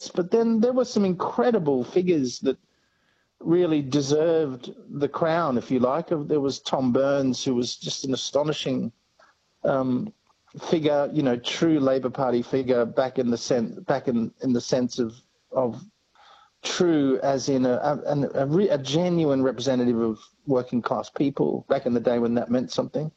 yes, but then there were some incredible figures that really deserved the crown, if you like. There was Tom Burns, who was just an astonishing figure, true Labor Party figure back in the sense of true, as in a genuine representative of working class people back in the day when that meant something.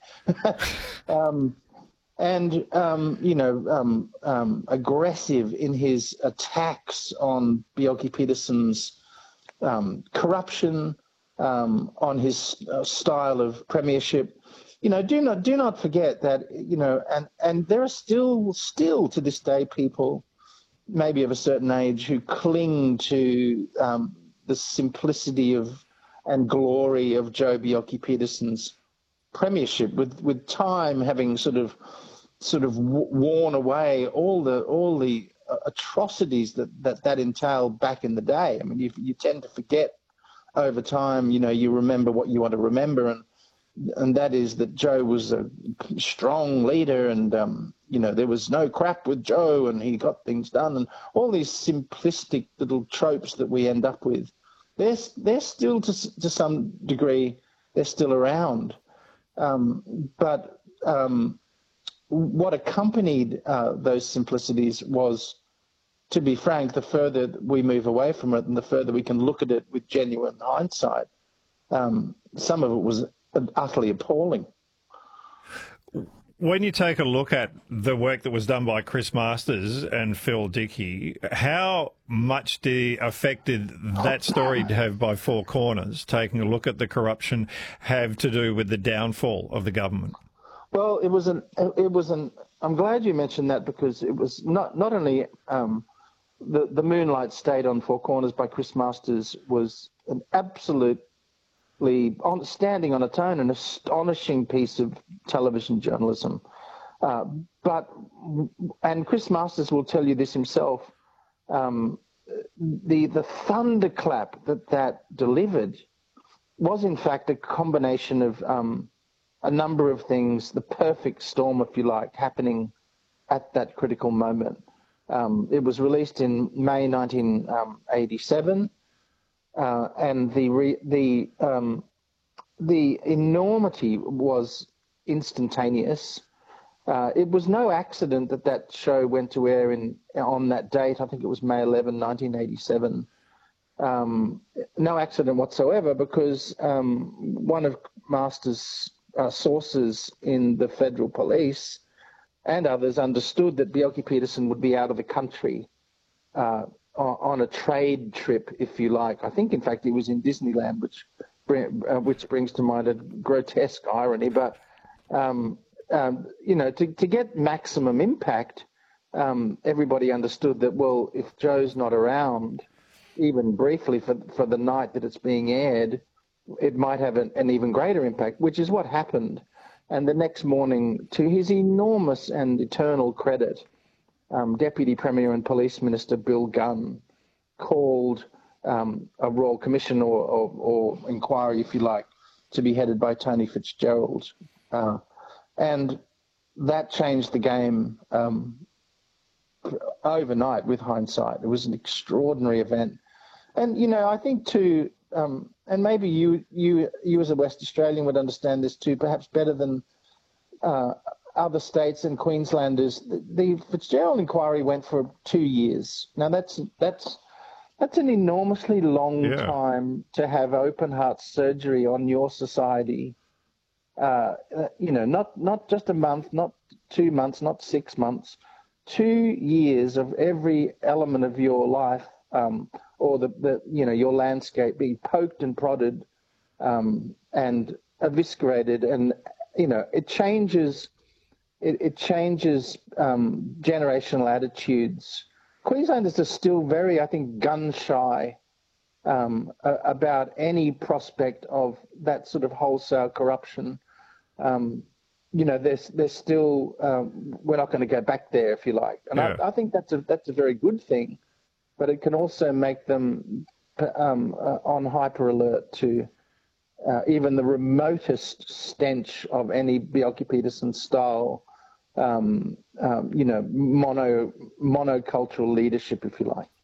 Aggressive in his attacks on Bjelke-Petersen's corruption, on his style of premiership. Do not forget that, and there are still to this day people, maybe of a certain age, who cling to the simplicity and glory of Joh Bjelke-Petersen's premiership, with time having sort of worn away all the atrocities that entailed back in the day. I mean, you tend to forget over time. You remember what you want to remember, and that is that Joh was a strong leader, and there was no crap with Joh, and he got things done, and all these simplistic little tropes that we end up with. They're still to some degree, they're still around, but what accompanied those simplicities was, to be frank, the further we move away from it and the further we can look at it with genuine hindsight, some of it was utterly appalling. When you take a look at the work that was done by Chris Masters and Phil Dickie, how much affected that story to have by Four Corners, taking a look at the corruption, have to do with the downfall of the government? Well, I'm glad you mentioned that, because it was not only the Moonlight State on Four Corners by Chris Masters was an absolutely standing on its own, an astonishing piece of television journalism. And Chris Masters will tell you this himself, the thunderclap that delivered was in fact a combination of a number of things, the perfect storm, if you like, happening at that critical moment. It was released in May 1987, and the enormity was instantaneous. It was no accident that show went to air on that date. I think it was May 11, 1987. No accident whatsoever, because one of Masters' sources in the federal police and others understood that Bjelke-Petersen would be out of the country on a trade trip, if you like. I think, in fact, he was in Disneyland, which brings to mind a grotesque irony. But to get maximum impact, everybody understood that, well, if Joh's not around, even briefly for the night that it's being aired, it might have an even greater impact, which is what happened. And the next morning, to his enormous and eternal credit, Deputy Premier and Police Minister Bill Gunn called a Royal Commission or inquiry, if you like, to be headed by Tony Fitzgerald. And that changed the game overnight with hindsight. It was an extraordinary event. And, I think too, and maybe you as a West Australian would understand this too, perhaps better than other states and Queenslanders. The Fitzgerald inquiry went for 2 years. Now that's an enormously long time to have open heart surgery on your society. Not just a month, not 2 months, not 6 months, 2 years of every element of your life, or your landscape being poked and prodded, and eviscerated, and it changes generational attitudes. Queenslanders are still very, I think, gun shy about any prospect of that sort of wholesale corruption. They're still, we're not going to go back there, if you like. And I think that's a very good thing, but it can also make them on hyper alert to even the remotest stench of any Bjelke-Petersen style, monocultural leadership, if you like.